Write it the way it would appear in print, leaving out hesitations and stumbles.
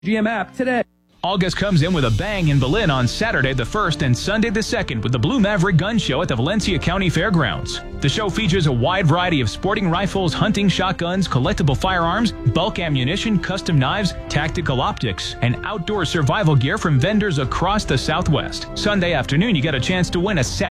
GM app today. August comes in with a bang in Berlin on Saturday the 1st and Sunday the 2nd with the Blue Maverick Gun Show at the Valencia County Fairgrounds. The show features a wide variety of sporting rifles, hunting shotguns, collectible firearms, bulk ammunition, custom knives, tactical optics, and outdoor survival gear from vendors across the Southwest. Sunday afternoon, you get a chance to win a